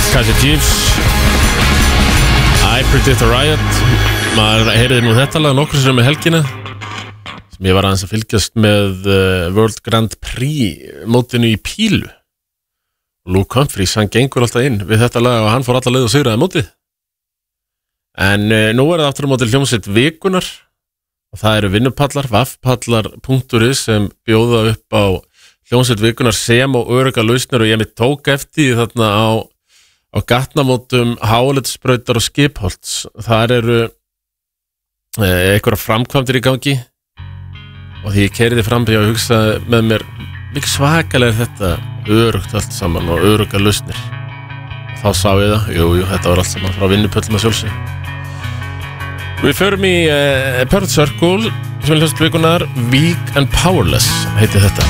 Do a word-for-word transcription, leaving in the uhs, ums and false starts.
Kaiser Chiefs I Predict a Riot. Maður heyriði nú þetta lag nokkur sem með helgina sem ég var aðeins að fylgjast með uh, World Grand Prix mótinu í pílu. Luke Humphries, hann gengur alltaf inn við þetta lag og hann fór alla leið og sigraði mótið. En uh, nú er það aftur á móti hljómsveit vikunnar og það eru vinnupallar, vaffpallar punktur is sem bjóða upp á hljómsveit vikunnar sem og örugga lausnir og ég mitt tók eftir þarna á, á gatnamótum Hálitsbrautar og Skipholts. Þar eru uh, einhverja framkvæmdir í gangi og því ég keiriði fram því að hugsa með mér mikið svakalega er þetta örugt allt saman og örugga lausnir. Þá sá ég það, jú, jú, þetta var allt saman frá vinnupöllum að sjálfsögðu. Við förum í uh, Perfect Circle sem er hljómsveit vikunnar, Weak and Powerless heitir þetta.